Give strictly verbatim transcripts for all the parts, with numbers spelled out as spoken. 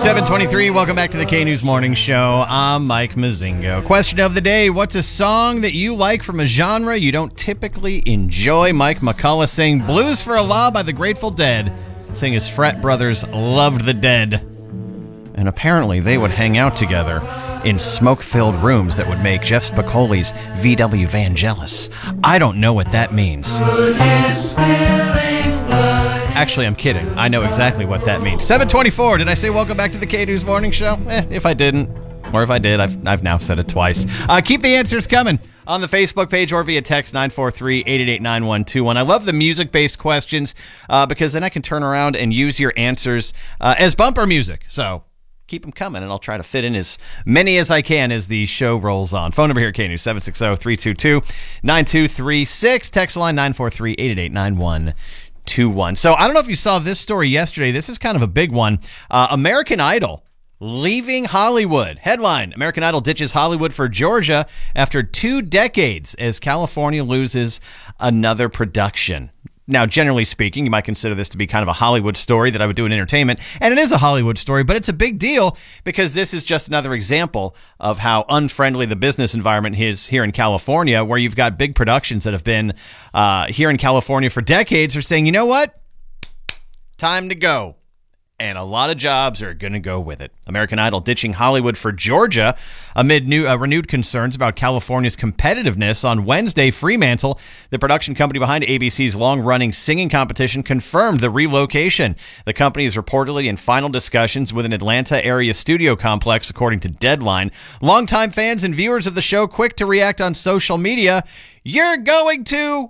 seven twenty-three, welcome back to the K-News Morning Show. I'm Mike Mazingo. Question of the day, what's a song that you like from a genre you don't typically enjoy? Mike McCullough saying Blues for Allah by the Grateful Dead, saying his frat brothers loved the Dead. And apparently they would hang out together in smoke-filled rooms that would make Jeff Spicoli's V W Vangelis. I don't know what that means. Actually, I'm kidding. I know exactly what that means. seven twenty-four, did I say welcome back to the K-News Morning Show? Eh, if I didn't, or if I did, I've, I've now said it twice. Uh, keep the answers coming on the Facebook page or via text nine four three, eight eight eight, nine one two one. I love the music-based questions uh, because then I can turn around and use your answers uh, as bumper music. So keep them coming, and I'll try to fit in as many as I can as the show rolls on. Phone number here at K-News, seven six zero, three two two, nine two three six. Text line nine four three, eight eight eight, nine one two one. So I don't know if you saw this story yesterday. This is kind of a big one. Uh, American Idol leaving Hollywood. Headline, American Idol ditches Hollywood for Georgia after two decades as California loses another production. Now, generally speaking, you might consider this to be kind of a Hollywood story that I would do in entertainment, and it is a Hollywood story, but it's a big deal because this is just another example of how unfriendly the business environment is here in California, where you've got big productions that have been uh, here in California for decades are saying, you know what? Time to go. And a lot of jobs are going to go with it. American Idol ditching Hollywood for Georgia amid new uh, renewed concerns about California's competitiveness. On Wednesday, Fremantle, the production company behind A B C's long-running singing competition, confirmed the relocation. The company is reportedly in final discussions with an Atlanta area studio complex, according to Deadline. Longtime fans and viewers of the show quick to react on social media. You're going to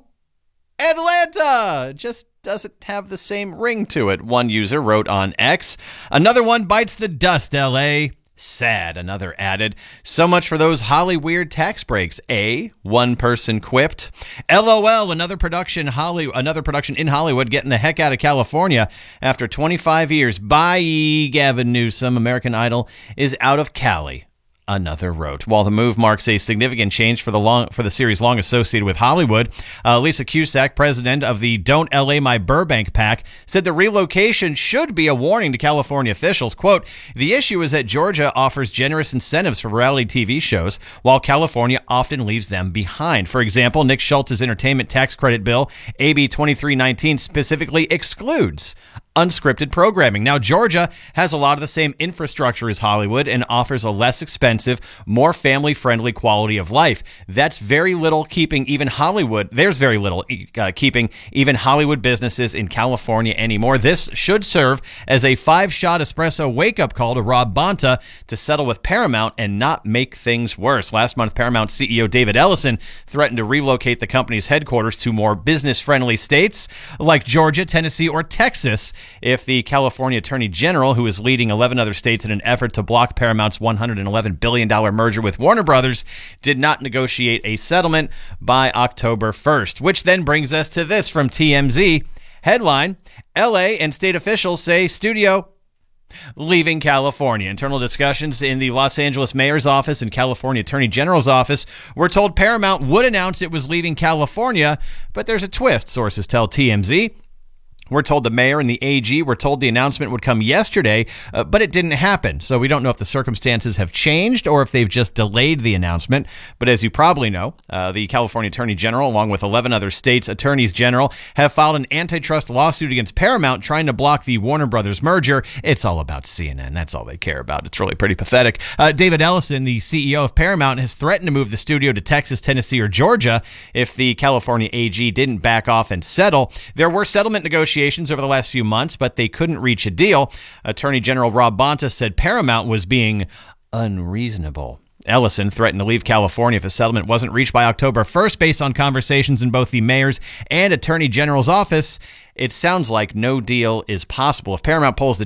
Atlanta! Just doesn't have the same ring to it, one user wrote on X. Another one bites the dust, L A. Sad, another added. So much for those Hollyweird tax breaks, eh? One person quipped. LOL, another production Holly, another production in Hollywood getting the heck out of California after twenty-five years. Bye, Gavin Newsom. American Idol is out of Cali. Another wrote. While the move marks a significant change for the long for the series long associated with Hollywood, uh, Lisa Cusack, president of the Don't L A My Burbank PAC, said the relocation should be a warning to California officials. Quote, the issue is that Georgia offers generous incentives for reality T V shows, while California often leaves them behind. For example, Nick Schultz's entertainment tax credit bill, A B twenty-three nineteen, specifically excludes unscripted programming. Now, Georgia has a lot of the same infrastructure as Hollywood and offers a less expensive, more family-friendly quality of life. That's very little keeping even Hollywood, there's very little uh, keeping even Hollywood businesses in California anymore. This should serve as a five-shot espresso wake-up call to Rob Bonta to settle with Paramount and not make things worse. Last month, Paramount C E O David Ellison threatened to relocate the company's headquarters to more business-friendly states like Georgia, Tennessee, or Texas if the California Attorney General, who is leading eleven other states in an effort to block Paramount's one hundred eleven billion dollars merger with Warner Brothers, did not negotiate a settlement by October first. Which then brings us to this from T M Z. Headline, L A and state officials say studio leaving California. Internal discussions in the Los Angeles mayor's office and California Attorney General's office were told Paramount would announce it was leaving California, but there's a twist, sources tell T M Z. We're told the mayor and the A G were told the announcement would come yesterday, uh, but it didn't happen. So we don't know if the circumstances have changed or if they've just delayed the announcement. But as you probably know, uh, the California Attorney General, along with eleven other states' attorneys general, have filed an antitrust lawsuit against Paramount trying to block the Warner Brothers merger. It's all about C N N. That's all they care about. It's really pretty pathetic. Uh, David Ellison, the C E O of Paramount, has threatened to move the studio to Texas, Tennessee, or Georgia if the California A G didn't back off and settle. There were settlement negotiations over the last few months, but they couldn't reach a deal. Attorney General Rob Bonta said Paramount was being unreasonable. Ellison threatened to leave California if a settlement wasn't reached by October first based on conversations in both the mayor's and attorney general's office. It sounds like no deal is possible. If Paramount pulls the